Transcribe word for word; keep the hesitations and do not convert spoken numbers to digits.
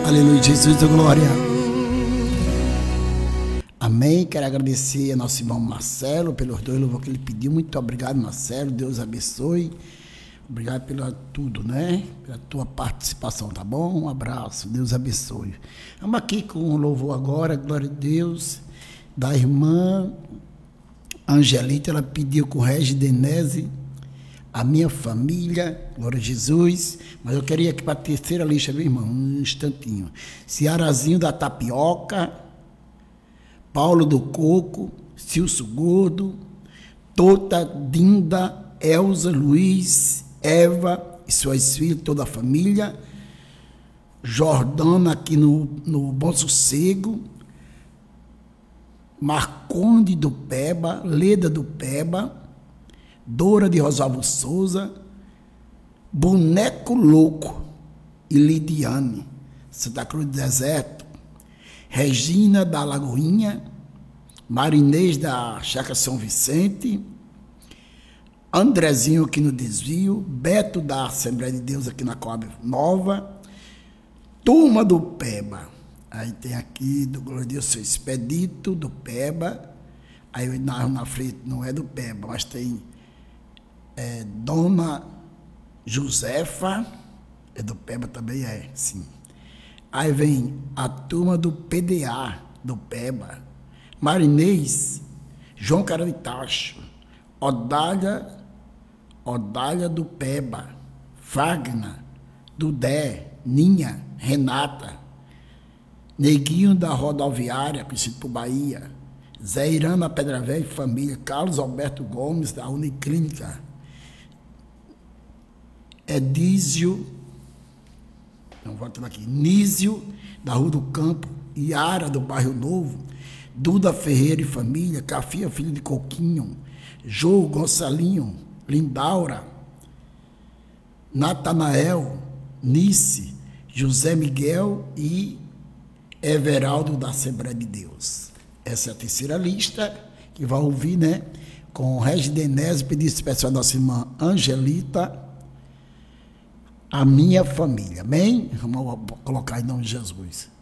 Aleluia, Jesus da glória. Amém. Quero agradecer a nosso irmão Marcelo pelos dois louvores que ele pediu. Muito obrigado, Marcelo. Deus abençoe. Obrigado pela tudo, né? Pela tua participação, tá bom? Um abraço. Deus abençoe. Vamos aqui com o louvor agora, glória a Deus, da irmã Angelita. Ela pediu com o Regis Denese, a minha família, glória a Jesus. Mas eu queria aqui para a terceira lista, meu irmão, um instantinho. Cearazinho da Tapioca, Paulo do Coco, Cilso Gordo, Tota, Dinda, Elza, Luiz, Eva e suas filhas, toda a família, Jordana aqui no, no Bom Sossego, Marconde do Peba, Leda do Peba, Dora de Rosalvo Souza, Boneco Louco e Lidiane, Santa Cruz do Deserto, Regina da Lagoinha, Marinês da Chácara São Vicente, Andrezinho aqui no Desvio, Beto da Assembleia de Deus aqui na Coab Nova, Turma do Peba, aí tem aqui do Glória a Deus, seu Expedito do Peba, aí na, na frente não é do Peba, mas tem é, Dona Josefa, é do Peba também, é, sim. Aí vem a turma do P D A do Peba, Marinês, João Caranitacho, Odália, Odália do Peba, Fagna, Dudé, Ninha, Renata, Neguinho da Rodoviária, conhecido por Bahia, Zé Irana Pedra Velha e família, Carlos Alberto Gomes da Uniclínica, Edísio, não voltando aqui, Nísio da Rua do Campo, Iara do Bairro Novo, Duda Ferreira e família, Cafia filho de Coquinho, Jô Gonçalinho, Lindaura, Natanael, Nice, José Miguel e Everaldo da Assembleia de Deus. Essa é a terceira lista que vai ouvir, né? Com Regis Denese, pedido especial da nossa irmã Angelita, a minha família. Amém? Vamos colocar em nome de Jesus.